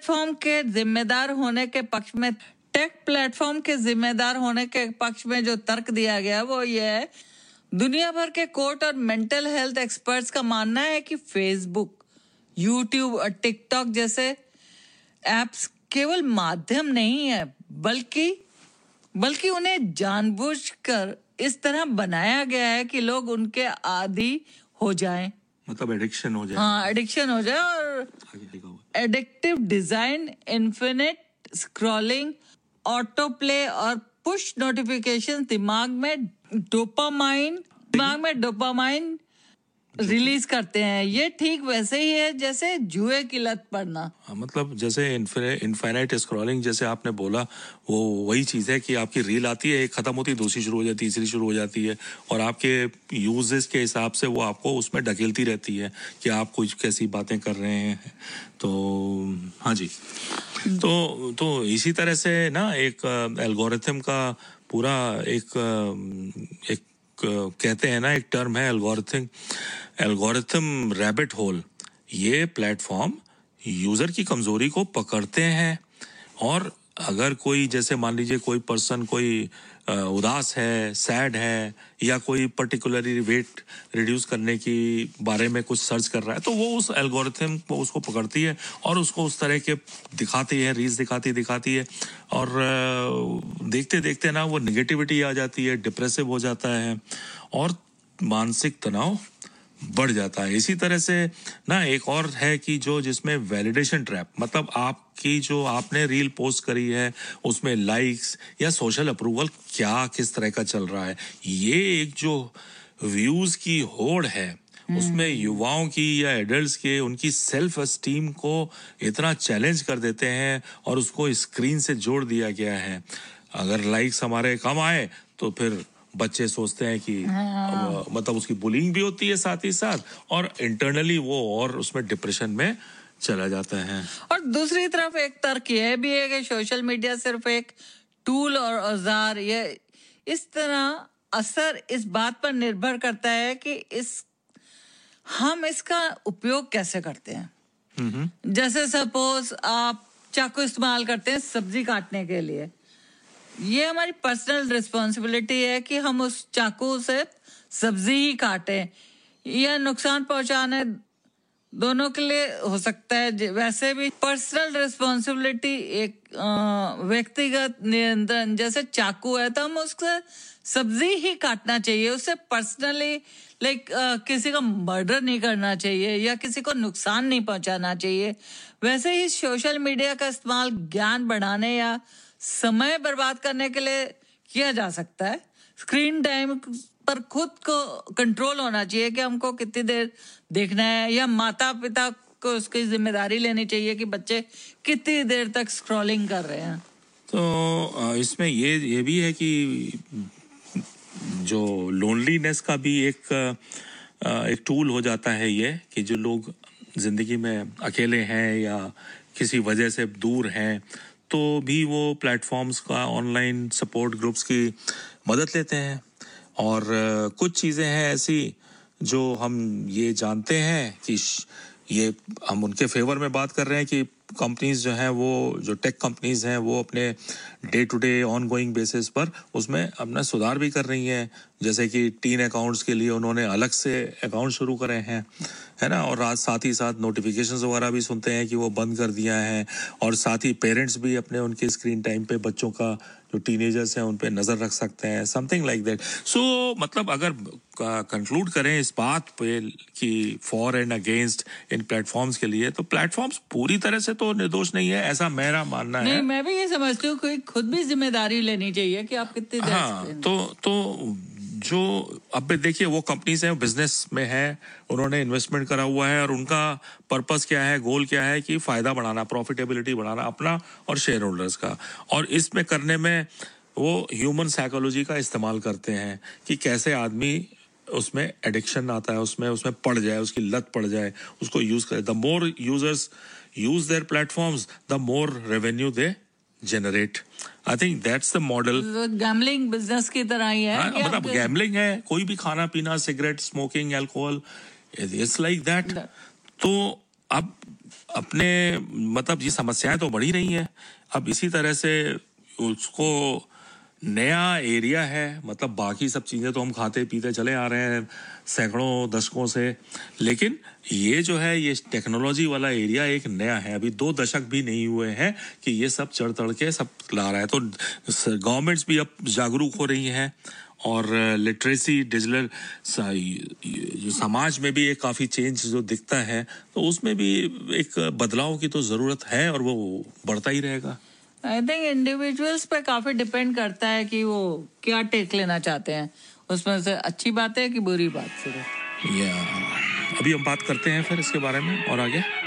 Platform के जिम्मेदार होने के पक्ष में टेक प्लेटफॉर्म के जिम्मेदार होने के पक्ष में जो तर्क दिया गया वो ये है, दुनिया भर के कोर्ट और मेंटल हेल्थ एक्सपर्ट्स का मानना है कि फेसबुक, यूट्यूब और टिकटॉक जैसे एप्स केवल माध्यम नहीं है, बल्कि उन्हें जानबूझकर इस तरह बनाया गया है कि लोग उनके आदी हो जाएं, मतलब एडिक्शन हो जाए। हाँ, एडिक्शन हो जाए। और addictive design, infinite scrolling, auto play और पुश नोटिफिकेशन दिमाग में डोपामाइन रिलीज करते हैं। ये ठीक वैसे ही है जैसे जुए की लत पड़ना। मतलब जैसे इनफाइनाइट स्क्रॉलिंग जैसे आपने बोला, वो वही चीज है कि आपकी रील आती है, एक खत्म होती है, दूसरी शुरू हो जाती है, तीसरी शुरू हो जाती है, और आपके यूजेस के हिसाब से वो आपको उसमें ढकेलती रहती है कि आप कुछ कैसी बातें कर रहे हैं। तो हाँ जी, तो इसी तरह से ना एक एल्गोरिथम का पूरा एक कहते हैं ना, एक टर्म है एल्गोरिथम रैबिट होल। ये प्लेटफॉर्म यूजर की कमजोरी को पकड़ते हैं, और अगर कोई, जैसे मान लीजिए कोई पर्सन कोई उदास है, सैड है, या कोई पर्टिकुलरली वेट रिड्यूस करने की बारे में कुछ सर्च कर रहा है, तो वो उस एल्गोरिथम को उसको पकड़ती है और उसको उस तरह के दिखाती है, रील्स दिखाती है, और देखते देखते ना वो नेगेटिविटी आ जाती है, डिप्रेसिव हो जाता है और मानसिक तनाव बढ़ जाता है। इसी तरह से ना एक और है कि जिसमें वैलिडेशन ट्रैप, मतलब आपकी जो आपने रील पोस्ट करी है उसमें लाइक्स या सोशल अप्रूवल किस तरह का चल रहा है, ये एक जो व्यूज की होड़ है उसमें युवाओं की या एडल्ट्स के उनकी सेल्फ एस्टीम को इतना चैलेंज कर देते हैं और उसको स्क्रीन से जोड़ दिया गया है। अगर लाइक्स हमारे कम आए तो फिर बच्चे सोचते हैं कि मतलब उसकी बुलिंग भी होती है साथ ही साथ, और इंटरनली वो और उसमें डिप्रेशन में चला जाता है। और दूसरी तरफ एक तर्क यह भी है कि सोशल मीडिया सिर्फ एक टूल और औजार, ये इस तरह असर इस बात पर निर्भर करता है कि हम इसका उपयोग कैसे करते हैं। जैसे सपोज आप चाकू इस्तेमाल करते हैं सब्जी काटने के लिए, ये हमारी पर्सनल रिस्पॉन्सिबिलिटी है कि हम उस चाकू से सब्जी ही काटें, या नुकसान पहुंचाने दोनों के लिए हो सकता है। वैसे भी पर्सनल रिस्पॉन्सिबिलिटी एक व्यक्तिगत नियंत्रण, जैसे चाकू है तो हम उससे सब्जी ही काटना चाहिए, उससे पर्सनली किसी का मर्डर नहीं करना चाहिए या किसी को नुकसान नहीं पहुंचाना चाहिए। वैसे ही सोशल मीडिया का इस्तेमाल ज्ञान बढ़ाने या समय बर्बाद करने के लिए किया जा सकता है। स्क्रीन टाइम पर खुद को कंट्रोल होना चाहिए कि हमको कितनी देर देखना है, या माता पिता को उसकी जिम्मेदारी लेनी चाहिए कि बच्चे कितनी देर तक स्क्रॉलिंग कर रहे हैं। तो इसमें ये भी है कि जो लोनलीनेस का भी एक टूल हो जाता है ये, कि जो लोग जिंदगी में अकेले हैं या किसी वजह से दूर हैं, तो भी वो प्लेटफॉर्म्स का, ऑनलाइन सपोर्ट ग्रुप्स की मदद लेते हैं। और कुछ चीज़ें हैं ऐसी जो हम ये जानते हैं कि ये हम उनके फेवर में बात कर रहे हैं कि कंपनीज जो हैं, वो जो टेक कंपनीज हैं, वो अपने day to day on going basis पर उसमें अपना सुधार भी कर रही हैं। जैसे कि टीन अकाउंट्स के लिए उन्होंने अलग से अकाउंट शुरू करे हैं, है ना, और साथ ही साथ नोटिफिकेशंस वगैरह भी सुनते हैं कि वो बंद कर दिया है, और साथ ही पेरेंट्स भी अपने उनके स्क्रीन टाइम पे बच्चों का, जो टीनेजर्स हैं, उन पे नज़र रख सकते हैं, समथिंग लाइक दैट। सो मतलब अगर कंक्लूड करें इस बात पे कि for and against in platforms के लिए, तो प्लेटफॉर्म्स पूरी तरह से तो निर्दोष नहीं है, ऐसा मेरा मानना है। नहीं, मैं भी ये समझती हूँ कि खुद भी जिम्मेदारी लेनी चाहिए कि आप कितनी देर। हाँ, तो जो अब देखिए वो कंपनीज हैं, बिजनेस में है, उन्होंने इन्वेस्टमेंट करा हुआ है, और उनका पर्पस क्या है, गोल क्या है कि फायदा बढ़ाना, प्रॉफिटेबिलिटी बढ़ाना अपना और शेयर होल्डर्स का। और इसमें करने में वो ह्यूमन साइकोलॉजी का इस्तेमाल करते हैं कि कैसे आदमी उसमें एडिक्शन आता है, उसमें पड़ जाए, उसकी लत पड़ जाए, उसको यूज करे। The more users use their platforms, the more revenue they generate. I think that's the model. Gambling business की तरह ही है। मतलब गैम्बलिंग है, कोई भी खाना पीना, cigarette, smoking, alcohol, it's like that. तो अब अपने मतलब ये समस्याएं तो बढ़ी रही हैं। अब इसी तरह से उसको नया एरिया है, मतलब बाकी सब चीज़ें तो हम खाते पीते चले आ रहे हैं सैकड़ों दशकों से, लेकिन ये जो है ये टेक्नोलॉजी वाला एरिया एक नया है। अभी 2 दशक भी नहीं हुए हैं कि ये सब चढ़ तड़ के सब ला रहा है। तो गवर्नमेंट्स भी अब जागरूक हो रही हैं और लिटरेसी डिजिटल जो समाज में भी एक काफ़ी चेंज जो दिखता है, तो उसमें भी एक बदलाव की तो ज़रूरत है और वो बढ़ता ही रहेगा। आई थिंक इंडिविजुअल्स पे काफी डिपेंड करता है कि वो क्या टेक लेना चाहते हैं, उसमें से अच्छी बात है कि बुरी बात सिर्फ। या अभी हम बात करते हैं फिर इसके बारे में और आगे।